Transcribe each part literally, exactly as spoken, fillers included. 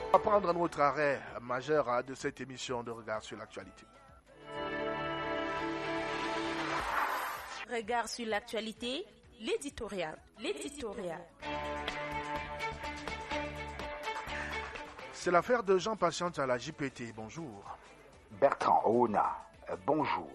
On va prendre notre arrêt majeur de cette émission de Regard sur l'actualité. Regard sur l'actualité, l'éditorial. L'éditorial. C'est l'affaire de Jean Patiente à la J P T. Bonjour. Bertrand Oona, bonjour.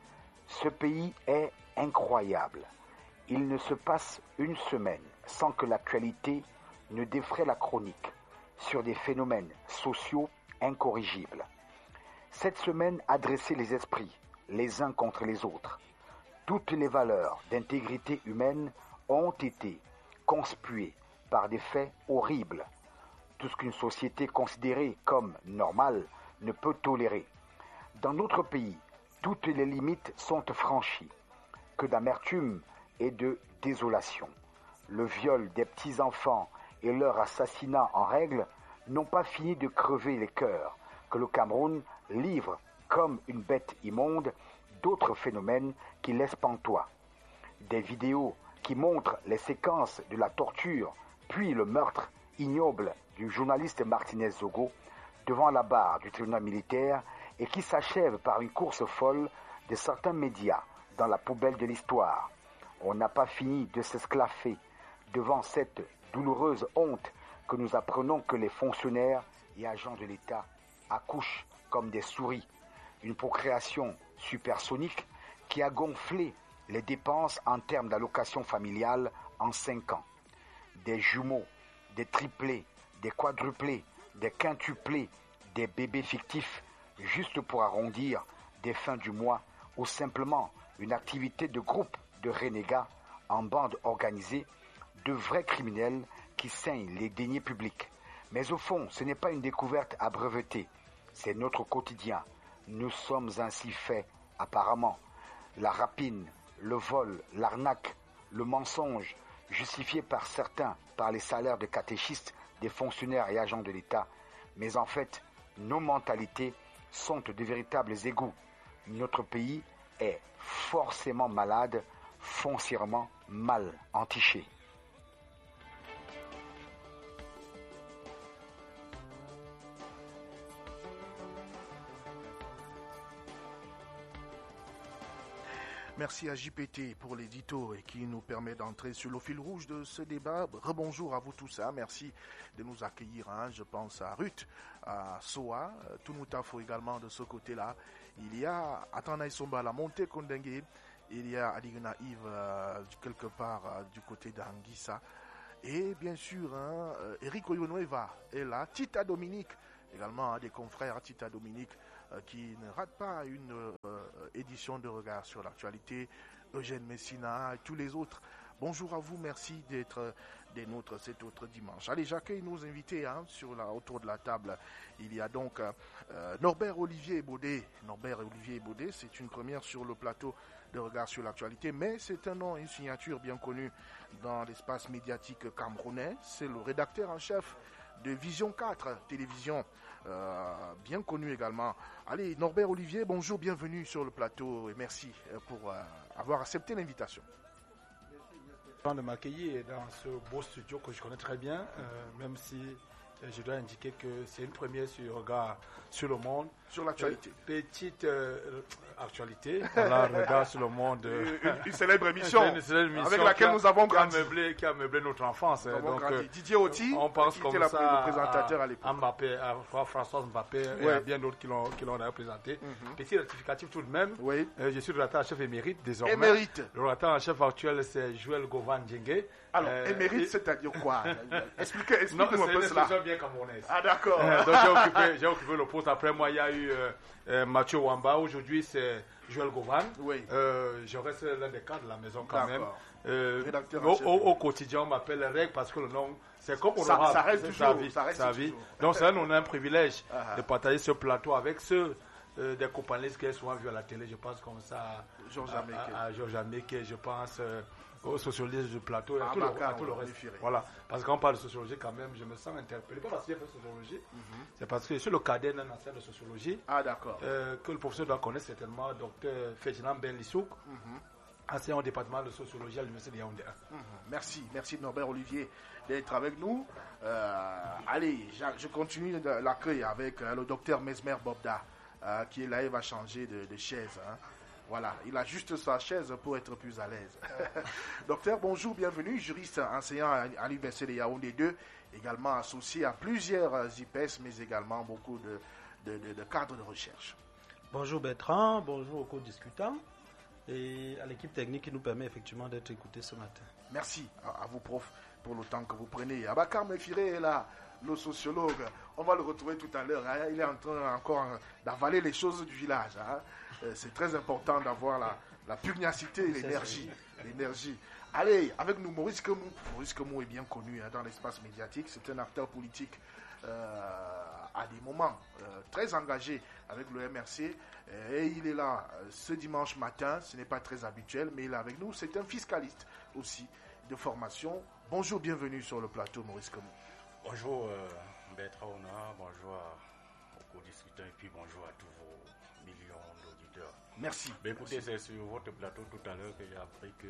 Ce pays est incroyable. Il ne se passe une semaine sans que l'actualité ne défraie la chronique sur des phénomènes sociaux incorrigibles. Cette semaine a dressé les esprits, les uns contre les autres. Toutes les valeurs d'intégrité humaine ont été conspuées par des faits horribles. Tout ce qu'une société considérée comme normale ne peut tolérer. Dans notre pays, toutes les limites sont franchies. Que d'amertume et de désolation. Le viol des petits-enfants et leur assassinat en règle n'ont pas fini de crever les cœurs, que le Cameroun livre comme une bête immonde d'autres phénomènes qui laissent pantois. Des vidéos qui montrent les séquences de la torture, puis le meurtre ignoble du journaliste Martinez Zogo devant la barre du tribunal militaire et qui s'achève par une course folle de certains médias dans la poubelle de l'histoire. On n'a pas fini de s'esclaffer devant cette douloureuse honte que nous apprenons que les fonctionnaires et agents de l'État accouchent comme des souris. Une procréation supersonique qui a gonflé les dépenses en termes d'allocation familiale en cinq ans. Des jumeaux, des triplés, des quadruplés, des quintuplés, des bébés fictifs, juste pour arrondir des fins du mois ou simplement une activité de groupe de renégats en bande organisée, de vrais criminels qui saignent les deniers publics. Mais au fond, ce n'est pas une découverte à breveter, c'est notre quotidien. Nous sommes ainsi faits, apparemment. La rapine, le vol, l'arnaque, le mensonge, justifié par certains par les salaires de catéchistes des fonctionnaires et agents de l'État. Mais en fait, nos mentalités sont de véritables égouts. Notre pays est forcément malade, foncièrement mal entiché. Merci à J P T pour l'édito et qui nous permet d'entrer sur le fil rouge de ce débat. Rebonjour à vous tous. Hein. Merci de nous accueillir. Hein. Je pense à Ruth, à Soa, Tunutafo également de ce côté-là. Il y a Atana Isomba, la montée Kondengue. Il y a Adigna Yves euh, quelque part euh, du côté d'Anguissa. Et bien sûr, hein, Eric Oyonueva est là. Tita Dominique également, hein, des confrères Tita Dominique euh, qui ne ratent pas une euh, édition de Regard sur l'actualité. Eugène Messina et tous les autres. Bonjour à vous, merci d'être euh, des nôtres cet autre dimanche. Allez, j'accueille nos invités hein, sur la, autour de la table. Il y a donc euh, Norbert Olivier Baudet. Norbert Olivier Baudet, c'est une première sur le plateau de Regard sur l'actualité, mais c'est un nom, une signature bien connue dans l'espace médiatique camerounais. C'est le rédacteur en chef de Vision quatre, télévision, euh, bien connue également. Allez, Norbert Olivier, bonjour, bienvenue sur le plateau et merci pour euh, avoir accepté l'invitation. Merci de m'accueillir dans ce beau studio que je connais très bien, euh, même si je dois indiquer que c'est une première sur Regard sur le monde. Sur l'actualité. Euh, petite euh, actualité. Voilà, Regard sur le monde. Euh, une, une célèbre émission. Une célèbre émission avec laquelle a, nous avons qui a, grandi. meublé, qui a meublé notre enfance. Donc, euh, Didier Oti, on pense qui comme était la, ça le présentateur à, à l'époque. À Mbappé, à François Mbappé ouais. et à bien d'autres qui l'ont, qui l'ont représenté. Mm-hmm. Petit rectificatif tout de même. Oui. Euh, je suis le rédacteur en chef émérite désormais. Émérite. Le rédacteur en chef actuel, c'est Joël Govan Djengue. Alors, euh, émérite, et... c'est-à-dire quoi? Expliquez, expliquez-nous un peu cela. C'est une expression bien camerounaise. Ah, d'accord. Euh, donc, j'ai occupé, j'ai occupé le poste. Après moi, il y a eu euh, euh, Mathieu Wamba. Aujourd'hui, c'est Joël Govan. Oui. Euh, je reste l'un des cadres de la maison quand d'accord. même. Euh, au, au, au quotidien, on m'appelle Reg parce que le nom, c'est comme on ça, ça reste toujours. Sa vie, ça reste sa toujours. vie. Donc, c'est un, un privilège uh-huh. de partager ce plateau avec ceux euh, des compagnies qui sont souvent vus à la télé. Je pense comme ça Georges à, à, à Georges Ameke, je pense euh, aux sociologistes du plateau et à, ah, tout, le, à tout le reste. Voilà. Parce que quand on parle de sociologie, quand même, je me sens interpellé. Pas parce que j'ai fait sociologie, mm-hmm. c'est parce que je suis le cadet d'un enseignant de sociologie. Ah, d'accord. Euh, que le professeur doit connaître certainement, docteur Ferdinand Ben Lissouk. Mm-hmm. enseignant au département de sociologie à l'université de Yaoundé. Mmh, merci, merci Norbert Olivier d'être avec nous. Euh, Allez, je continue l'accueil avec euh, le docteur Mesmer Bobda, euh, qui est là, il va changer de, de chaise. Hein. Voilà, il a juste sa chaise pour être plus à l'aise. Docteur, bonjour, bienvenue, juriste enseignant à, à l'Université de Yaoundé deux, également associé à plusieurs I P E S, mais également beaucoup de, de, de, de cadres de recherche. Bonjour Bertrand, bonjour aux co-discutants et à l'équipe technique qui nous permet effectivement d'être écoutés ce matin. Merci à, à vous, prof, pour le temps que vous prenez. Abakar Mefiré est là, le sociologue. On va le retrouver tout à l'heure. Hein. Il est en train encore d'avaler les choses du village. Hein. C'est très important d'avoir la, la pugnacité et l'énergie. l'énergie. Allez, avec nous, Maurice Kemou. Maurice Kemou est bien connu hein, dans l'espace médiatique. C'est un acteur politique euh, à des moments euh, très engagé avec le M R C. Et il est là euh, ce dimanche matin. Ce n'est pas très habituel, mais il est avec nous. C'est un fiscaliste aussi de formation. Bonjour, bienvenue sur le plateau, Maurice Kemou. Bonjour, euh, Bertrand Ona. Bonjour à, aux co-discutants et puis bonjour à tous vos millions d'auditeurs. Merci. Mais écoutez, c'est sur votre plateau tout à l'heure que j'ai appris que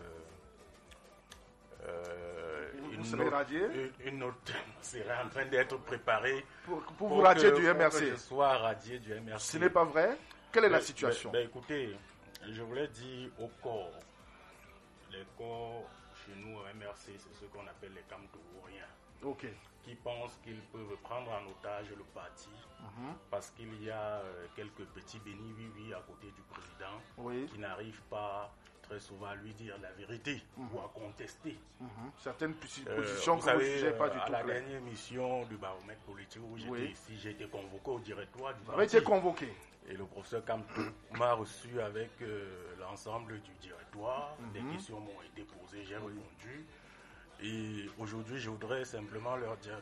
euh, vous, une, vous note, une, une note serait en train d'être préparée pour, pour, pour vous radier que, du M R C. Pour que je sois radié du M R C. Ce n'est pas vrai. Quelle est mais, la situation? mais, mais écoutez, je voulais dire au corps, les corps chez nous au M R C, c'est ce qu'on appelle les camtouriens. Ok. Qui pensent qu'ils peuvent prendre en otage le parti mm-hmm. parce qu'il y a euh, quelques petits bénis oui-oui à côté du président oui. qui n'arrivent pas très souvent à lui dire la vérité mm-hmm. ou à contester. Mm-hmm. Certaines positions euh, que vous savez, vous jugez pas euh, du à tout la clair. dernière émission du baromètre politique où j'étais oui. ici, j'ai été convoqué au directoire du vous avez été convoqué. Et le professeur Kamto m'a reçu avec euh, l'ensemble du directoire. Mm-hmm. Des questions m'ont été posées, j'ai oui. répondu. Et aujourd'hui, je voudrais simplement leur dire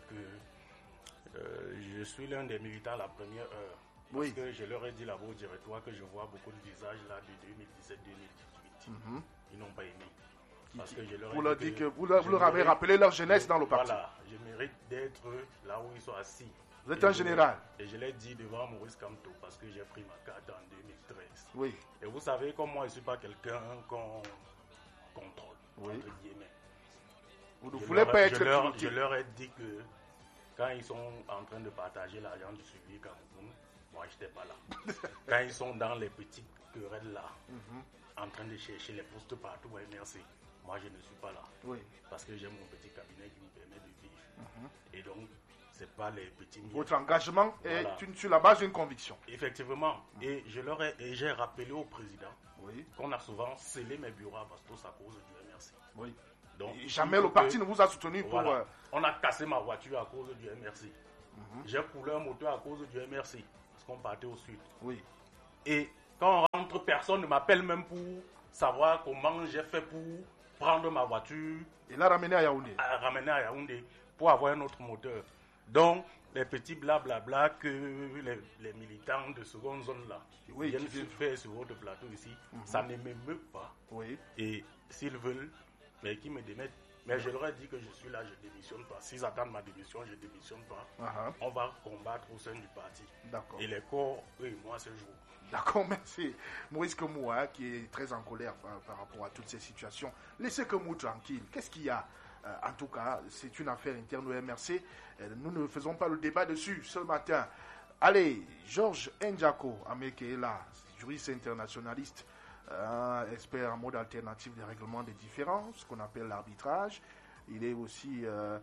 que euh, je suis l'un des militants à la première heure. Parce oui. que je leur ai dit là-bas au directoire que je vois beaucoup de visages là de deux mille dix-sept deux mille dix-huit. Mm-hmm. Ils n'ont pas aimé. Parce que je leur ai vous leur dit que, que vous leur, vous leur avez rappelé leur jeunesse je, dans le parti. Voilà, je mérite d'être là où ils sont assis. Vous êtes un général. Et je l'ai dit devant Maurice Kamto parce que j'ai pris ma carte en deux mille treize. Oui. Et vous savez, comme moi, je ne suis pas quelqu'un qu'on contrôle, oui. entre guillemets. Vous ne je voulez leur, pas être je leur, je leur ai dit que quand ils sont en train de partager l'argent du suivi Cameroun, moi je n'étais pas là. Quand ils sont dans les petites querelles là, mm-hmm. en train de chercher les postes partout au M R C, moi je ne suis pas là. Oui. Parce que j'ai mon petit cabinet qui me permet de vivre. Mm-hmm. Et donc, ce n'est pas les petits milliers. Votre engagement voilà. est une, sur la base d'une conviction. Effectivement. Mm-hmm. Et je leur ai, et j'ai rappelé au président oui. qu'on a souvent scellé mes bureaux à Bastos à cause du M R C. Oui. Donc, jamais le parti que, ne vous a soutenu pour... Voilà. Euh... On a cassé ma voiture à cause du M R C. Mm-hmm. J'ai coulé un moteur à cause du M R C. Parce qu'on partait au sud. Oui. Et quand on rentre, personne ne m'appelle même pour savoir comment j'ai fait pour prendre ma voiture. Et la ramener à Yaoundé. À ramener à Yaoundé pour avoir un autre moteur. Donc, les petits blablabla que les, les militants de seconde zone là oui, viennent se faire sur votre plateau ici, mm-hmm. ça ne m'émeut pas. Oui. Et s'ils veulent, mais qui me démettent. Mais je leur ai dit que je suis là, je ne démissionne pas. S'ils attendent ma démission, je ne démissionne pas. Uh-huh. On va combattre au sein du parti. D'accord. Et les corps, eux et moi, ce jour. D'accord, merci. Maurice Kemou, hein, qui est très en colère par, par rapport à toutes ces situations. Laissez Kemou tranquille. Qu'est-ce qu'il y a euh, En tout cas, c'est une affaire interne au M R C. Euh, nous ne faisons pas le débat dessus ce matin. Allez, Georges Ndjako, Amé qui est là, juriste internationaliste. Un expert en mode alternatif des règlements des différends, ce qu'on appelle l'arbitrage. Il est aussi euh,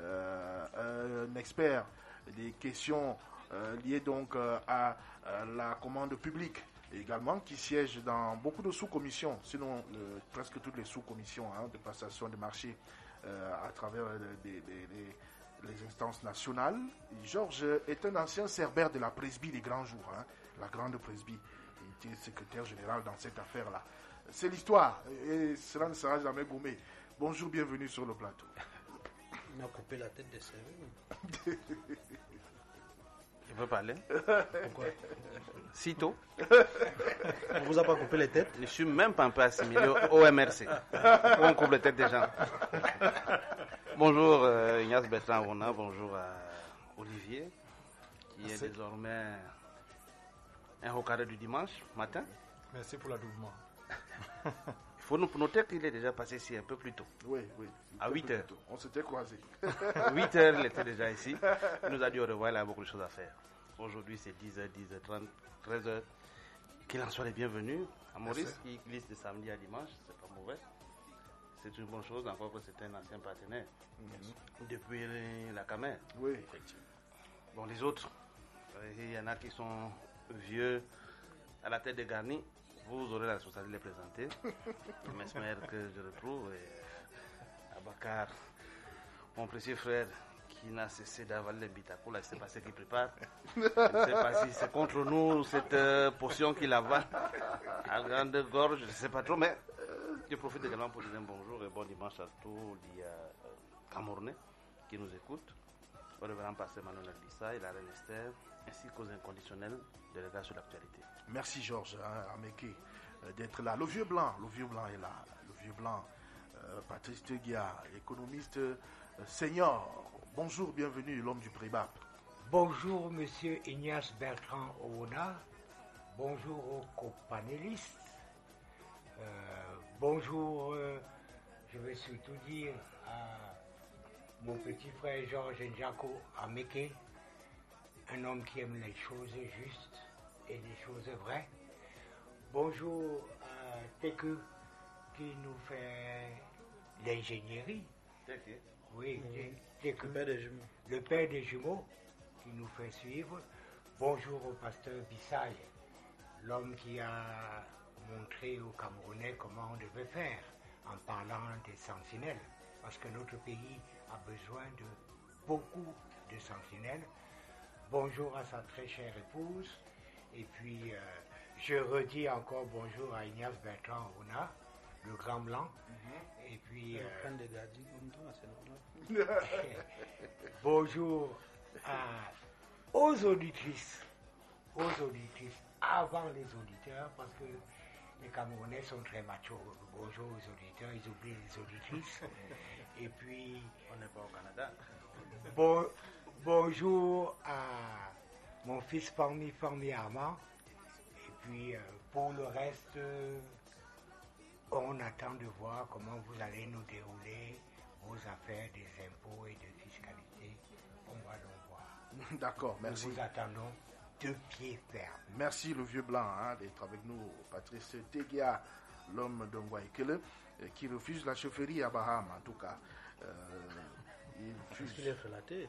euh, un expert des questions euh, liées donc euh, à, à la commande publique également, qui siège dans beaucoup de sous-commissions, sinon euh, presque toutes les sous-commissions hein, de passation de marché euh, à travers les, les, les, les instances nationales. Georges est un ancien cerbère de la presby des grands jours, hein, la grande presby. Il était secrétaire général dans cette affaire-là. C'est l'histoire et cela ne sera jamais gommé. Bonjour, bienvenue sur le plateau. Il m'a coupé la tête des cerveaux. Je peux parler? Pourquoi? Si tôt. On vous a pas coupé les têtes? Je suis même pas un peu assimilé au M R C. On coupe les têtes des gens. Bonjour euh, Ignace Bertrand Rona, bonjour à Olivier, qui Merci. est désormais un haut carré du dimanche matin. Merci pour l'adoubement. Il faut nous noter qu'il est déjà passé ici un peu plus tôt. Oui, oui. À huit heures. On s'était croisés. huit heures, il était déjà ici. Il nous a dit au revoir, il a beaucoup de choses à faire. Aujourd'hui, c'est dix heures, dix heures trente, treize heures. Qu'il en soit les bienvenus. À Maurice, qui glisse de samedi à dimanche, c'est pas mauvais. C'est une bonne chose, encore que c'est un ancien partenaire. Mm-hmm. Depuis la Camer. Oui, effectivement. Bon, les autres, il y en a qui sont vieux, à la tête de garni. Vous aurez la responsabilité de les présenter. Mesmer que je retrouve, et Abakar, mon précieux frère, qui n'a cessé d'avaler les bitacours, là, je ne sais pas ce qu'il prépare. Je ne sais pas si c'est contre nous, cette euh, potion qu'il avale à grande gorge, je ne sais pas trop, mais euh, je profite également pour dire un bonjour et bon dimanche à tous les euh, Camerounais qui nous écoutent, au révérend pasteur Manuel Aglissa et la reine Esther, ainsi qu'aux inconditionnels de regard sur l'actualité. Merci Georges hein, Ameke euh, d'être là. Le vieux blanc, le vieux blanc est là. Le vieux blanc, euh, Patrice Tegia, économiste euh, senior. Bonjour, bienvenue, l'homme du Prébap. Bonjour, monsieur Ignace Bertrand Oona. Bonjour aux copanélistes. Euh, bonjour, euh, je vais surtout dire à mon petit frère Georges Njako Ameke, un homme qui aime les choses justes et les choses vraies. Bonjour à Teku qui nous fait l'ingénierie. Teku. Oui, mmh. Teku, le père des jumeaux. Le père des jumeaux qui nous fait suivre. Bonjour au pasteur Bissaï, l'homme qui a montré aux Camerounais comment on devait faire en parlant des sentinelles. Parce que notre pays a besoin de beaucoup de sentinelles. Bonjour à sa très chère épouse. Et puis, euh, je redis encore bonjour à Ignace Bertrand Oona, le grand blanc. Mm-hmm. Et puis, euh, bonjour à, aux auditrices, aux auditrices avant les auditeurs, parce que les Camerounais sont très machos. Bonjour aux auditeurs, ils oublient les auditrices. Et puis, on n'est pas au Canada. Bon, bonjour à mon fils Fanny Fanny Armand. Et puis, euh, pour le reste, euh, on attend de voir comment vous allez nous dérouler vos affaires des impôts et de fiscalité. On va donc voir. D'accord, merci. Nous vous attendons de pied ferme. Merci le vieux blanc hein, d'être avec nous, Patrice Tegia, l'homme de Ngwaikele, qui refuse la chaufferie à Baham en tout cas. Euh, il Parce qu'il est relaté.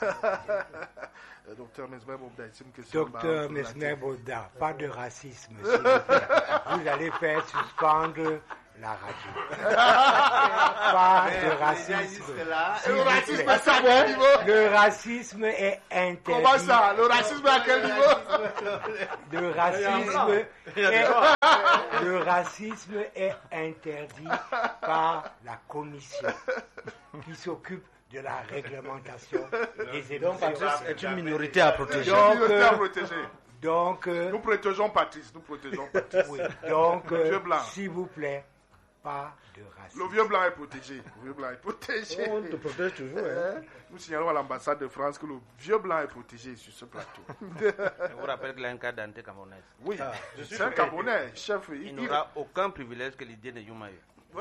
Docteur Mesmer Bobda, c'est une question. Docteur Mesmer Bobda, pas de racisme, s'il vous plaît. Vous allez faire suspendre la radio. Pas de racisme. Le racisme à quel niveau? Le racisme est interdit. Comment ça? Le racisme à quel niveau? Le racisme est, le racisme est interdit par la commission qui s'occupe de la réglementation des émissions. Donc Patrice est une minorité à protéger. Donc, euh, à protéger. donc euh, nous protégeons Patrice, nous protégeons Patrice. Oui, donc, le vieux blanc. S'il vous plaît, pas de racisme. Le vieux blanc est protégé. Le vieux blanc est protégé. On te protège toujours. Hein. Nous signalons à l'ambassade de France que le vieux blanc est protégé sur ce plateau. Je vous rappelle qu'il a un cas d'anté camerounaise. Oui, ah, c'est un Camerounais, chef. Il, il n'aura aucun privilège que l'idée de Youmaï.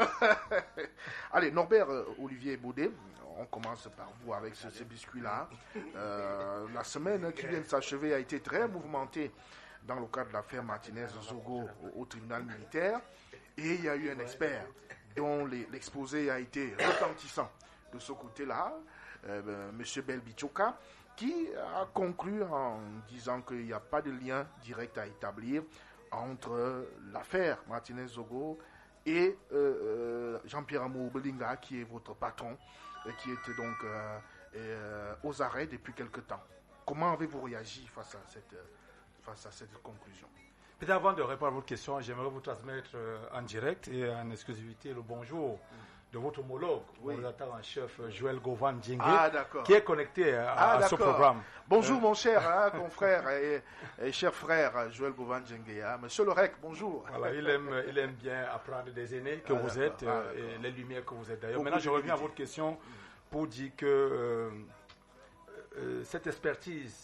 Allez, Norbert euh, Olivier Baudet, on commence par vous avec ce, ce biscuit-là. Euh, la semaine qui vient de s'achever a été très mouvementée dans le cadre de l'affaire Martinez-Zogo au, au tribunal militaire. Et il y a eu un expert dont les, l'exposé a été retentissant de ce côté-là, euh, M. Belbichoka, qui a conclu en disant qu'il n'y a pas de lien direct à établir entre l'affaire Martinez-Zogo et euh, euh, Jean-Pierre Amour Belinga, qui est votre patron, et qui était donc euh, euh, aux arrêts depuis quelque temps. Comment avez-vous réagi face à cette, face à cette conclusion? Peut-être avant de répondre à votre question, j'aimerais vous transmettre euh, en direct et en exclusivité le bonjour de votre homologue, oui. Mon rédacteur en chef Joël Govan Djingue, ah, qui est connecté à, ah, à ce programme. Bonjour euh... mon cher hein, confrère et, et cher frère Joël Govan Djingue. Hein. Monsieur le Rec, bonjour. Voilà, il aime, il aime bien apprendre des aînés que ah, vous êtes ah, euh, et les lumières que vous êtes d'ailleurs. Maintenant, je reviens à votre question pour dire que euh, euh, cette expertise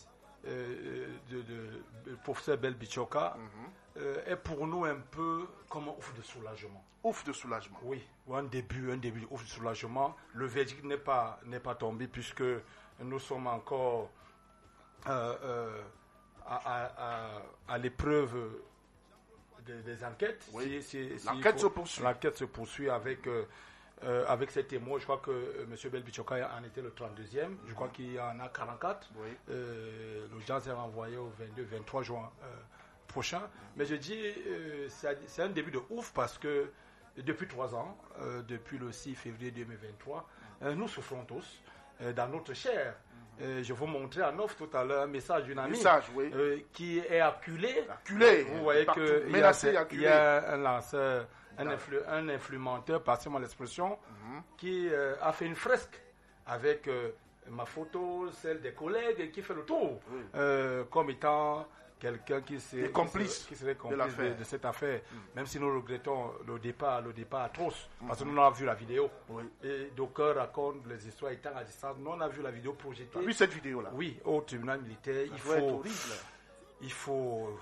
euh, de, de, de professeur Belbichoka mm-hmm. euh, est pour nous un peu comme un ouf de soulagement. Ouf de soulagement. Oui, un début, un début de ouf de soulagement. Le verdict n'est pas, n'est pas tombé puisque nous sommes encore euh, euh, à, à, à, à l'épreuve des, des enquêtes. Oui. Si, si, l'enquête si se poursuit. L'enquête se poursuit avec... Euh, Euh, avec ces témoins, je crois que euh, M. Belbichoka en était le trente-deuxième, mm-hmm. je crois qu'il y en a quarante-quatre. Oui. Euh, L'audience est renvoyée au vingt-deux vingt-trois juin euh, prochain. Mm-hmm. Mais je dis, euh, c'est un début de ouf parce que depuis trois ans, euh, depuis le six février deux mille vingt-trois, euh, nous souffrons tous euh, dans notre chair. Mm-hmm. Euh, je vous montrer en offre tout à l'heure un message d'une amie oui. euh, qui est acculée. Acculée. Vous voyez qu'il y, y a un lanceur. Un, influ, un influenteur, passez-moi l'expression, mm-hmm. qui euh, a fait une fresque avec euh, ma photo, celle des collègues, qui fait le tour, oui. euh, comme étant quelqu'un qui, qui, complice qui serait complice de, de, de cette affaire. Mm. Même si nous regrettons le départ, le départ atroce, mm-hmm. parce que nous avons vu la vidéo. Oui. Et d'aucuns racontent les histoires étant à distance. Nous, on a vu la vidéo projetée. Tu as vu cette vidéo-là? Oui, au tribunal militaire. Il faut, il faut,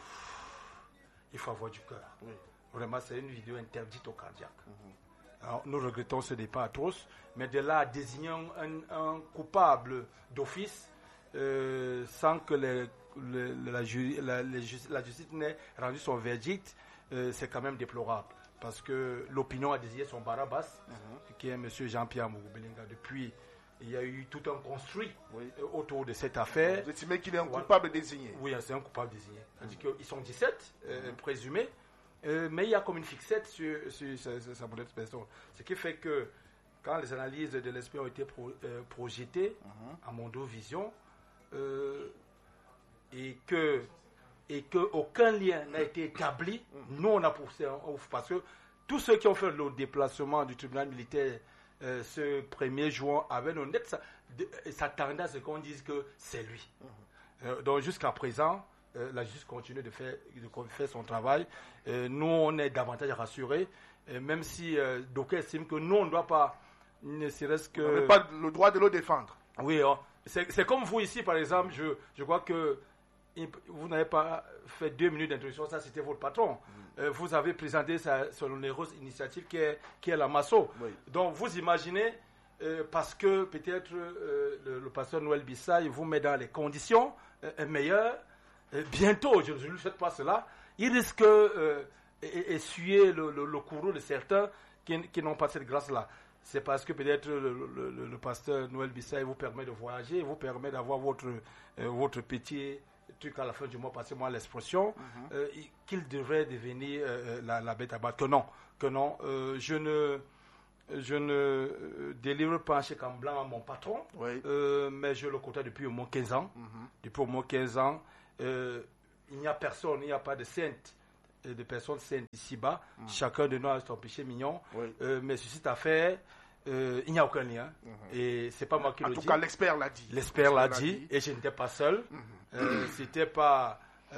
il faut avoir du cœur. Oui. Vraiment, c'est une vidéo interdite au cardiaque. Mm-hmm. Alors, nous regrettons ce départ atroce, mais de là à désigner un, un coupable d'office euh, sans que les, les, la, ju, la, les, la justice n'ait rendu son verdict, euh, c'est quand même déplorable. Parce que l'opinion a désigné son Barabas, mm-hmm. qui est M. Jean-Pierre Mougoubelinga. Depuis, il y a eu tout un construit oui. euh, autour de cette affaire. Vous estimez qu'il est un coupable désigné? Oui, c'est un coupable désigné. C'est-à-dire mm-hmm. qu'ils sont dix-sept euh, mm-hmm. présumés. Euh, mais il y a comme une fixette sur, sur, sur, sur sa modeste personne. Ce qui fait que quand les analyses de l'E S P ont été pro, euh, projetées mm-hmm. à Mondovision euh, et que et qu'aucun lien n'a été établi, mm-hmm. nous on a poussé un ouf parce que tous ceux qui ont fait le déplacement du tribunal militaire euh, ce premier juin avaient le net s'attendaient à ce qu'on dise que c'est lui. Mm-hmm. Euh, donc jusqu'à présent, Euh, la justice continue de faire, de faire son travail. Euh, nous, on est davantage rassurés, euh, même si euh, d'aucuns estiment que nous, on ne doit pas, ne serait-ce que... On n'a pas le droit de le défendre. Oui, oh, c'est comme vous ici, par exemple, je, je crois que vous n'avez pas fait deux minutes d'introduction, ça c'était votre patron. Mm. Euh, vous avez présenté sa, son onéreuse initiative qui est, qui est la Masso. Oui. Donc, vous imaginez, euh, parce que peut-être euh, le, le pasteur Noël Bissaye vous met dans les conditions euh, meilleures. Bientôt, je ne lui souhaite pas cela, il risque d'essuyer euh, le, le, le courroux de certains qui, qui n'ont pas cette grâce-là. C'est parce que peut-être le, le, le, le pasteur Noël Bissaye vous permet de voyager, vous permet d'avoir votre, euh, votre petit truc à la fin du mois, passez-moi l'expression, mm-hmm. euh, qu'il devrait devenir euh, la, la bête à battre. Que non, que non, euh, je ne... Je ne délivre pas un chèque en blanc à mon patron, oui. euh, mais je le côtoie depuis au moins quinze ans. Mm-hmm. Depuis au moins quinze ans, euh, il n'y a personne, il n'y a pas de sainte, de personnes saintes ici-bas. Mm. Chacun de nous a son péché mignon. Oui. Euh, mais sur cette affaire, euh, il n'y a aucun lien. Mm-hmm. Et c'est pas moi qui en le dis. En tout cas, l'expert l'a dit. L'expert l'a dit, dit, et je n'étais pas seul. Mm-hmm. euh, c'était pas...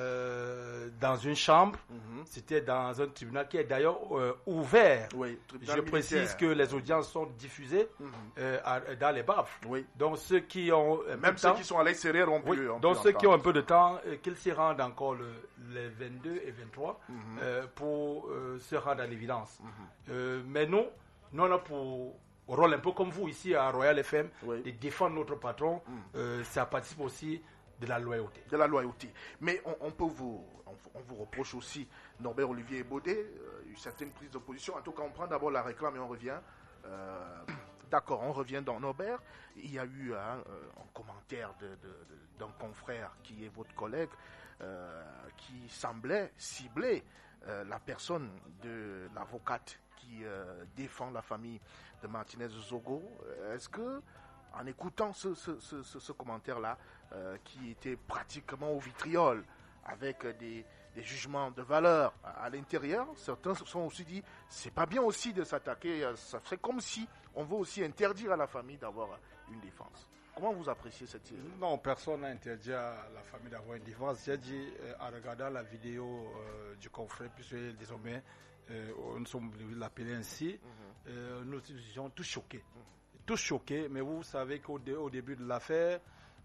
Euh, dans une chambre, mm-hmm. c'était dans un tribunal qui est d'ailleurs euh, ouvert. Oui, je précise que les audiences sont diffusées mm-hmm. euh, à, dans les baffes. Oui. Donc ceux qui ont même ceux temps, qui sont à l'extérieur ont oui, pu. Donc ceux entendre. Qui ont un peu de temps, euh, qu'ils s'y rendent encore le, les vingt-deux et vingt-trois mm-hmm. euh, pour euh, se rendre à l'évidence. Mm-hmm. Euh, mais nous, nous on a pour rôle un peu comme vous ici à Royal F M oui. de défendre notre patron. Mm. Euh, ça participe aussi de la loyauté. De la loyauté. Mais on, on peut vous, on, on vous reproche aussi, Norbert Olivier Baudet, euh, une certaine prise de position. En tout cas, on prend d'abord la réclame et on revient. Euh, D'accord, on revient dans Norbert. Il y a eu hein, un commentaire de, de, de, d'un confrère qui est votre collègue, euh, qui semblait cibler euh, la personne de l'avocate qui euh, défend la famille de Martinez Zogo. Est-ce que, en écoutant ce, ce, ce, ce, ce commentaire-là, euh, qui était pratiquement au vitriol, avec des, des jugements de valeur à, à l'intérieur, certains se sont aussi dit, c'est pas bien aussi de s'attaquer, ça serait comme si on veut aussi interdire à la famille d'avoir une défense. Comment vous appréciez cette idée? Non, personne n'a interdit à la famille d'avoir une défense. J'ai dit, euh, en regardant la vidéo euh, du confrère, puisque désormais, euh, nous sommes obligés de l'appeler ainsi, mm-hmm. euh, nous étions tous choqués. Mm-hmm. Tous choqués, mais vous savez qu'au dé- au début de l'affaire,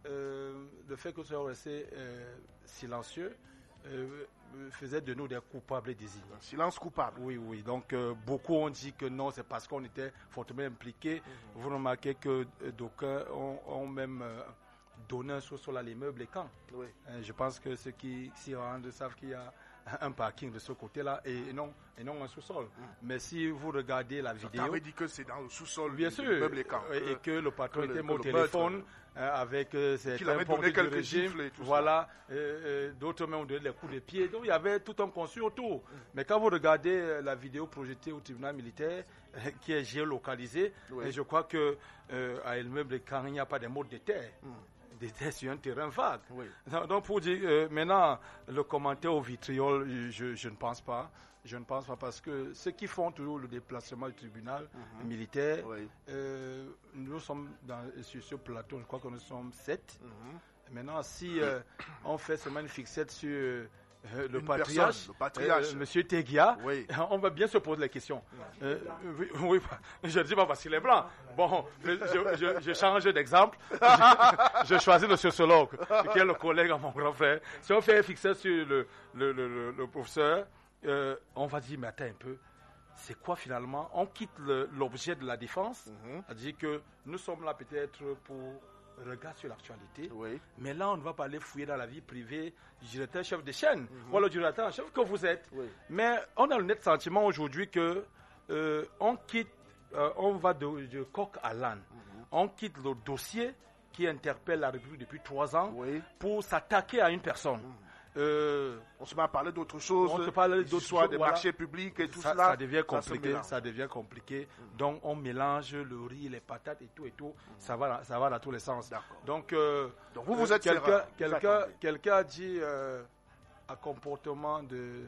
euh, le fait que nous soyons restés euh, silencieux euh, faisait de nous des coupables désignés. Un silence coupable. Oui, oui. Donc, euh, beaucoup ont dit que non, c'est parce qu'on était fortement impliqués. Mm-hmm. Vous remarquez que euh, d'aucuns ont, ont même euh, donné un sous-sol à l'immeuble et quand. Oui. Euh, je pense que ceux qui s'y rendent savent qu'il y a un parking de ce côté-là et non, et non un sous-sol. Mm. Mais si vous regardez la vidéo... Tu avais dit que c'est dans le sous-sol bien du sûr, immeuble et quand. Et que le patron que était le, au téléphone euh, avec euh, ses portes de régime. Voilà, euh, euh, d'autres même ont donné les coups de pied. Donc il y avait tout un conçu autour. Mm. Mais quand vous regardez euh, la vidéo projetée au tribunal militaire, euh, qui est géolocalisée, oui. Et je crois que euh, à l'immeuble et quand il n'y a pas de mode de terre. Mm. C'était sur un terrain vague. Oui. Donc pour dire, euh, maintenant, le commentaire au vitriol, je, je ne pense pas. Je ne pense pas parce que ceux qui font toujours le déplacement du tribunal mm-hmm. militaire, oui. euh, nous sommes dans, sur ce plateau, je crois que nous sommes sept. Mm-hmm. Maintenant, si euh, on fait seulement une fixette sur euh, le, patriarche, personne, le patriarche, euh, Monsieur Tegia, oui. on va bien se poser la question. Euh, oui, oui, je ne dis pas parce qu'il est blanc. Bon, je, je, je change d'exemple. Je, je choisis le sociologue, qui est le collègue à mon grand frère. Si on fait fixer sur le, le, le, le, le professeur, euh, on va dire, mais attends un peu, c'est quoi finalement? On quitte le, l'objet de la défense, mm-hmm. c'est-à-dire que nous sommes là peut-être pour regarder sur l'actualité, oui. Mais là on ne va pas aller fouiller dans la vie privée du directeur chef de chaîne, mm-hmm. ou le directeur en chef que vous êtes. Oui. Mais on a le net sentiment aujourd'hui que euh, on quitte, euh, on va de, de coq à l'âne, mm-hmm. On quitte le dossier qui interpelle la République depuis trois ans, oui. Pour s'attaquer à une personne. Mm-hmm. Euh, on se met à parler d'autre chose, on se parle d'autres choses, des voilà. Marchés publics et tout ça, cela. Ça devient compliqué, ça, ça devient compliqué. Mm. Donc on mélange le riz, les patates et tout et tout. Mm. Ça va, ça va dans tous les sens. D'accord. Donc, euh, Donc vous vous êtes quelqu'un, quelqu'un, quelqu'un a dit euh, un comportement de,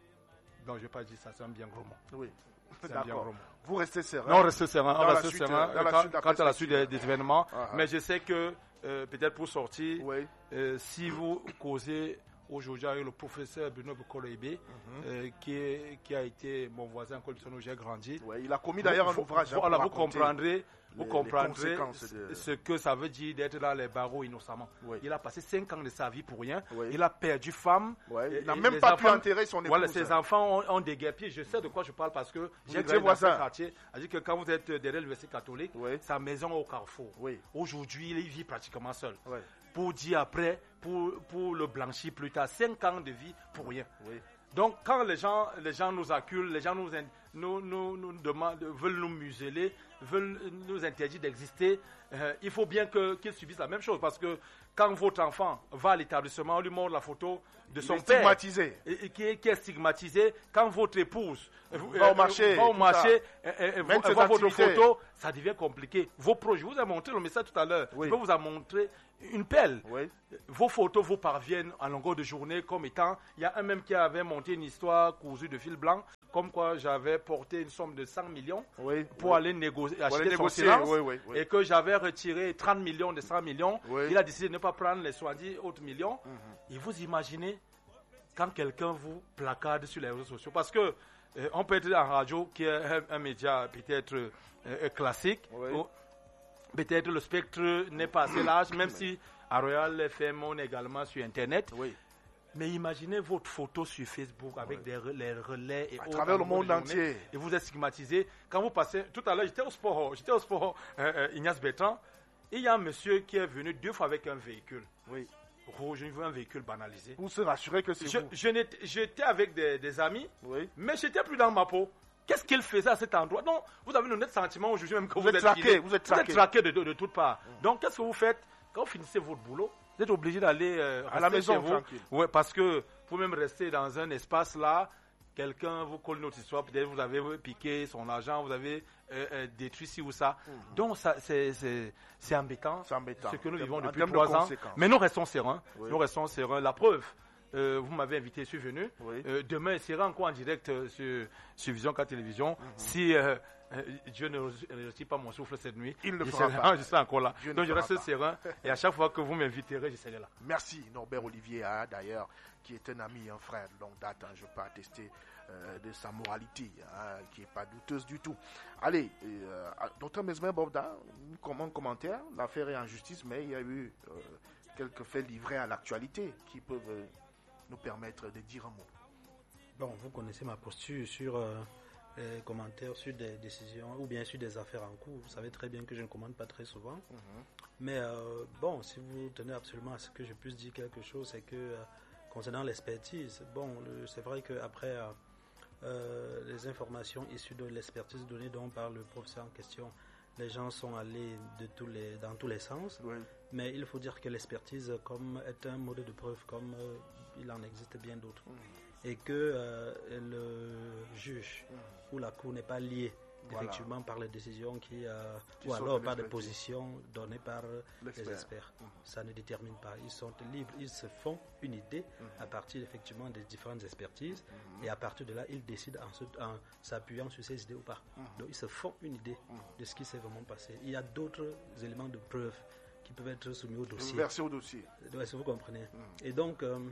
non je vais pas dire ça, c'est un bien gros mot. Oui. D'accord. Vous restez serein. Non, restez serein. Dans on la reste suite, serein dans la quand, suite, quand à la suite des, des événements. Ah, mais je sais que euh, peut-être pour sortir, oui. euh, si vous causez aujourd'hui avec le professeur Bruno Bokoloibé, mm-hmm. euh, qui, est, qui a été mon voisin en Côte-d'Ivoire où j'ai grandi. Ouais, il a commis d'ailleurs un ouvrage. Voilà, vous comprendrez, vous les, comprendrez les de... ce que ça veut dire d'être dans les barreaux innocemment. Oui. Il a passé cinq ans de sa vie pour rien. Oui. Il a perdu femme. Ouais. Il n'a même pas enfants, pu enterrer son épouse. Voilà, ses enfants ont, ont déguerpi. Je sais de quoi je parle parce que j'ai grandi dans ce quartier. C'est-à-dire que quand vous êtes derrière l'université catholique, oui. Sa maison au Carrefour. Oui. Aujourd'hui, il vit pratiquement seul. Oui. Pour dire après, pour, pour le blanchir plus tard, cinq ans de vie pour rien. Oui. Donc, quand les gens, les gens nous acculent, les gens nous, nous, nous, nous demandent, veulent nous museler, veulent nous interdire d'exister, euh, il faut bien que, qu'ils subissent la même chose. Parce que quand votre enfant va à l'établissement, on lui montre la photo de son père. Stigmatisé. Et, et qui, est, qui est stigmatisé. Quand votre épouse va euh, au marché, va au marché et, et, et voit votre photo, ça devient compliqué. Vos projets, je vous ai montré le message tout à l'heure. Oui. Je peux vous en montrer une pelle. Oui. Vos photos vous parviennent en longueur de journée comme étant... Il y a un même qui avait monté une histoire cousue de fil blanc, comme quoi j'avais porté une somme de cent millions oui, pour oui. aller négo- acheter aller son négocier, silence, oui, oui, oui. et que j'avais retiré trente millions de cent millions. Oui. Il a décidé de ne pas prendre les soixante-dix autres millions. Mm-hmm. Et vous imaginez quand quelqu'un vous placarde sur les réseaux sociaux. Parce que euh, on peut être en radio, qui est un, un média peut-être euh, classique, oui. ou peut-être le spectre n'est pas assez large, même si à Royal F M, on est également sur Internet. Oui. Mais imaginez votre photo sur Facebook avec oui. des relais, les relais et à autres, travers le monde entier. Et vous êtes stigmatisé. Quand vous passez, tout à l'heure, j'étais au sport, j'étais au sport, euh, euh, Ignace Bertrand, et il y a un monsieur qui est venu deux fois avec un véhicule. Oui. Rouge, je veux un véhicule banalisé. Pour se rassurer que c'est je, vous. Je n'étais, j'étais avec des, des amis, oui. mais j'étais plus dans ma peau. Qu'est-ce qu'il faisait à cet endroit? Non, vous avez le net sentiment aujourd'hui même que vous, vous êtes traqué. Filé. Vous êtes traqué, vous êtes traqué de, de, de toutes parts. Mmh. Donc, qu'est-ce que vous faites quand vous finissez votre boulot? Vous êtes obligé d'aller euh, à la maison, vous. Ouais, parce que pour même rester dans un espace là, quelqu'un vous colle notre histoire, peut-être vous avez piqué son argent, vous avez euh, euh, détruit ci ou ça. Mmh. Donc ça, c'est, c'est, c'est embêtant. C'est embêtant. Ce que nous en vivons en depuis trois ans. Mais nous restons sereins. Oui. Nous restons sereins. La preuve, euh, vous m'avez invité, je suis venu. Oui. Euh, demain, il sera encore en direct euh, sur, sur Vision quatre Télévision. Mm-hmm. Si euh, euh, Dieu ne retire pas mon souffle cette nuit, il ne je, fera serai, pas. je serai encore là. Dieu Donc je reste pas. serein et à chaque fois que vous m'inviterez, je serai là. Merci Norbert Olivier, hein, d'ailleurs, qui est un ami, un frère de longue date. Hein, je peux attester euh, de sa moralité, hein, qui n'est pas douteuse du tout. Allez, euh, docteur Mesmer Bovda, un commentaire. L'affaire est en justice, mais il y a eu euh, quelques faits livrés à l'actualité qui peuvent euh, nous permettre de dire un mot. Bon, vous connaissez ma posture sur euh, les commentaires sur des décisions ou bien sur des affaires en cours. Vous savez très bien que je ne commande pas très souvent. Mm-hmm. Mais euh, bon, si vous tenez absolument à ce que je puisse dire quelque chose, c'est que euh, concernant l'expertise, bon, le, c'est vrai qu'après euh, euh, les informations issues de l'expertise donnée donc par le professeur en question, les gens sont allés de tous les, dans tous les sens. Oui. Mais il faut dire que l'expertise comme est un mode de preuve comme euh, il en existe bien d'autres. Mm. Et que euh, le juge mm. ou la cour n'est pas liée voilà. effectivement par les décisions qui, euh, qui ou alors par des positions données par L'expert. les experts. Mm. Ça ne détermine pas. Ils sont libres, ils se font une idée mm. à partir effectivement des différentes expertises mm. et à partir de là, ils décident en, en s'appuyant sur ces idées ou pas. Mm. Donc ils se font une idée mm. de ce qui s'est vraiment passé. Il y a d'autres éléments de preuve qui peuvent être soumis au dossier. Versés au dossier. Ouais, si vous comprenez. Mm. Et donc, euh,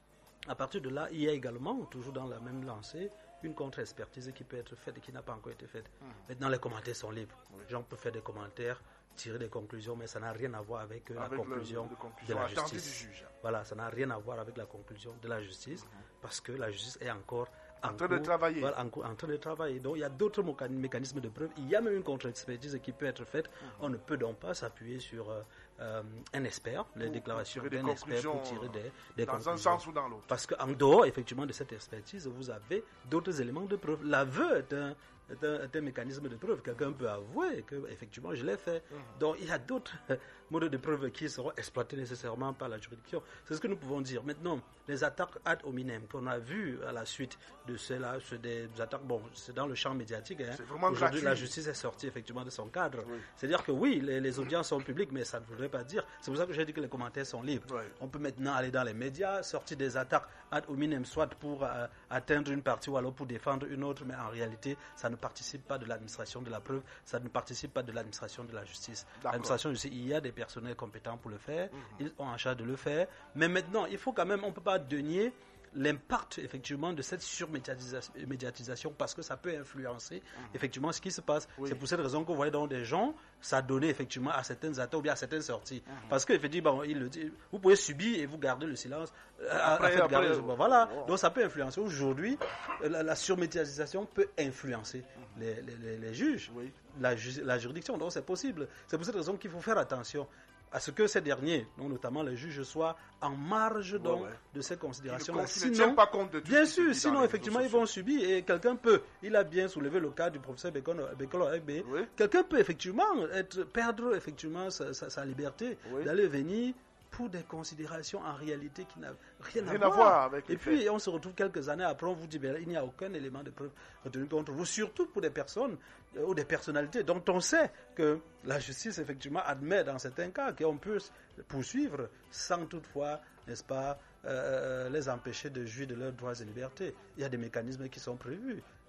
à partir de là, il y a également, toujours dans la même lancée, une contre-expertise qui peut être faite et qui n'a pas encore été faite. Mm. Maintenant, les commentaires sont libres. Oui. Les gens peuvent faire des commentaires, tirer des conclusions, mais ça n'a rien à voir avec, euh, avec la conclusion, le, le conclusion de la justice. Du juge. Voilà, ça n'a rien à voir avec la conclusion de la justice, mm-hmm. parce que la justice est encore en, en train de travailler. Voilà, en, en train de travailler. Donc, il y a d'autres mécanismes de preuve. Il y a même une contre-expertise qui peut être faite. Mm-hmm. On ne peut donc pas s'appuyer sur euh, euh, un expert, les pour, déclarations pour d'un expert pour tirer des, des dans conclusions. Un sens ou dans l'autre. Parce qu'en dehors, effectivement, de cette expertise, vous avez d'autres éléments de preuve. L'aveu est un, est un, est un mécanisme de preuve. Quelqu'un peut avouer que, effectivement, je l'ai fait. Mm-hmm. Donc, il y a d'autres modes de preuve qui seront exploités nécessairement par la juridiction. C'est ce que nous pouvons dire. Maintenant, les attaques ad hominem qu'on a vues à la suite de cela, c'est des attaques, bon, c'est dans le champ médiatique. Hein. Aujourd'hui, gratuit. La justice est sortie effectivement de son cadre. Oui. C'est-à-dire que oui, les, les audiences sont publiques, mais ça ne voudrait pas dire. C'est pour ça que j'ai dit que les commentaires sont libres. Oui. On peut maintenant aller dans les médias, sortir des attaques ad hominem, soit pour euh, atteindre une partie ou alors pour défendre une autre, mais en réalité, ça ne participe pas de l'administration de la preuve, ça ne participe pas de l'administration de la justice. D'accord. L'administration de la justice, il y a des personnels compétents pour le faire, mm-hmm. ils ont en charge de le faire, mais maintenant, il faut quand même, on ne peut pas dénier l'impact effectivement de cette surmédiatisation parce que ça peut influencer mmh. effectivement ce qui se passe. Oui. C'est pour cette raison que vous voyez donc des gens s'adonner effectivement à certaines attaques ou bien à certaines sorties. Mmh. Parce que effectivement, il le dit, vous pouvez subir et vous garder le silence. Après, après, garder, après, voilà. Oh. Donc ça peut influencer. Aujourd'hui, la, la surmédiatisation peut influencer mmh. les, les, les juges, oui. la, la juridiction. Donc c'est possible. C'est pour cette raison qu'il faut faire attention à ce que ces derniers, donc notamment les juges, soient en marge donc, ouais, ouais. de ces considérations-là. Sinon, ne tiennent pas compte de tout bien sûr, sinon effectivement ils vont subir et quelqu'un peut, il a bien soulevé le cas du professeur Bekolo Egbe, oui. quelqu'un peut effectivement être, perdre effectivement sa, sa, sa liberté oui. d'aller venir pour des considérations en réalité qui n'ont rien, rien à, à voir. voir avec et puis faits. On se retrouve quelques années après, on vous dit ben, il n'y a aucun élément de preuve retenu contre vous, surtout pour des personnes euh, ou des personnalités dont on sait que la justice effectivement admet dans certains cas qu'on peut poursuivre sans toutefois, n'est-ce pas, euh, les empêcher de jouir de leurs droits et libertés. Il y a des mécanismes qui sont prévus.